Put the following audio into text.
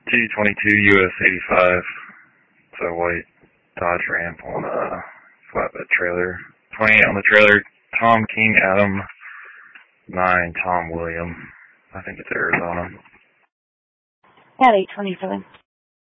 222 US 85. It's a white Dodge Ramp on a flatbed trailer. 28 on the trailer. Tom King Adam. 9 Tom William. I think it's Arizona. At 827.